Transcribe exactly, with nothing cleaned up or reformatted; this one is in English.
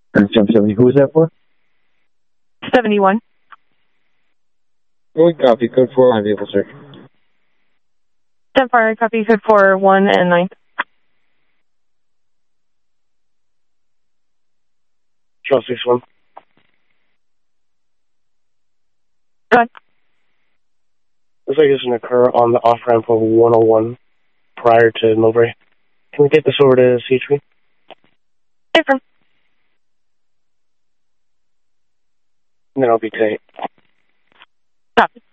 seven seventy, who is that for? seventy-one. Going copy, code four on vehicle search. ten four, copy, code four, one and nine. Charles six one. Go ahead. Looks like this can occur on the off-ramp of one oh one prior to Millbrae. Can we get this over to C H P? Different. And then I'll be tight. Copy.